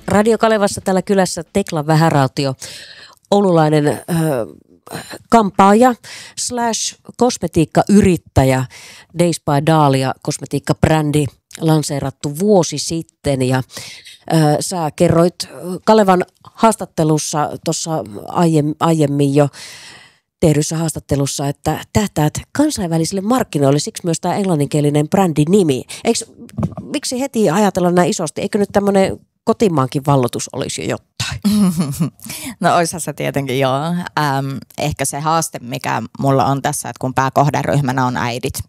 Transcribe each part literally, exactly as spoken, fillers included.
Radio Kalevassa täällä kylässä Tekla Vähärautio, oululainen äh, kampaaja slash kosmetiikkayrittäjä. Days by Dahlia kosmetiikkabrändi lanseerattu vuosi sitten ja äh, sä kerroit Kalevan haastattelussa tuossa aiemmin, aiemmin jo tehdyssä haastattelussa, että tähtäät kansainvälisille markkinoille, siksi myös tämä englanninkielinen brändinimi. Eikö, miksi heti ajatella näin isosti? Eikö nyt tämmöinen kotimaankin valloitus olisi jo jotain? No oishan se tietenkin joo. Ähm, ehkä se haaste, mikä mulla on tässä, että kun pääkohderyhmänä on äidit.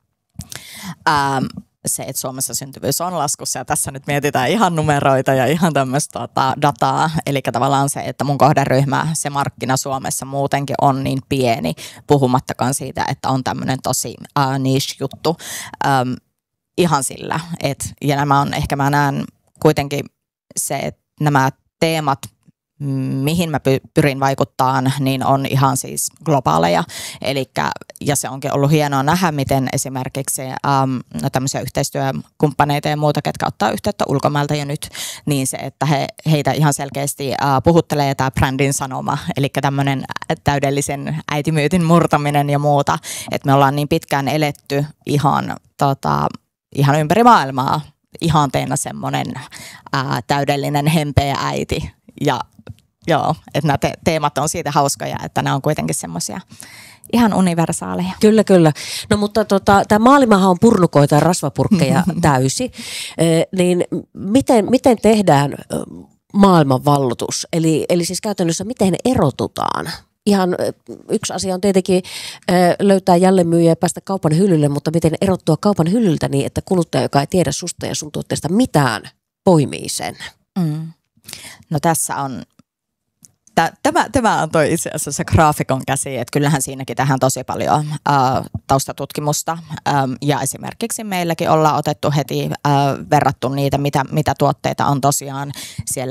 Ähm, se, että Suomessa syntyvyys on laskussa ja tässä nyt mietitään ihan numeroita ja ihan tämmöistä tota, dataa. Eli tavallaan se, että mun kohderyhmä, se markkina Suomessa muutenkin on niin pieni, puhumattakaan siitä, että on tämmöinen tosi uh, niche-juttu. Um, ihan sillä, että ja nämä on, ehkä mä näen kuitenkin se, että nämä teemat, mihin mä pyrin vaikuttamaan, niin on ihan siis globaaleja. Elikkä, ja se onkin ollut hienoa nähdä, miten esimerkiksi äm, no tämmöisiä yhteistyökumppaneita ja muuta, ketkä ottaa yhteyttä ulkomailta jo nyt, niin se, että he, heitä ihan selkeästi äh, puhuttelee tämä brändin sanoma, eli tämmöinen täydellisen äitimyytin murtaminen ja muuta, että me ollaan niin pitkään eletty ihan, tota, ihan ympäri maailmaa, ihanteena semmoinen äh, täydellinen hempeä äiti ja joo, että nämä te- teemat on siitä hauskoja, että nämä on kuitenkin semmoisia ihan universaaleja. Kyllä, kyllä. No mutta tota, tämä maailmahan on purnukoita ja rasvapurkkeja täysi, e, niin miten, miten tehdään maailmanvalloitus? Eli, eli siis käytännössä miten erotutaan? Ihan yksi asia on tietenkin e, löytää jälleenmyyjä ja päästä kaupan hyllylle, mutta miten erottua kaupan hyllyltä niin, että kuluttaja, joka ei tiedä susta ja sun tuotteesta mitään, poimii sen? Mm. No tässä on Tämä, tämä on toi itse asiassa graafikon käsi, että kyllähän siinäkin tähän tosi paljon ä, taustatutkimusta ä, ja esimerkiksi meilläkin ollaan otettu heti ä, verrattu niitä, mitä, mitä tuotteita on tosiaan siellä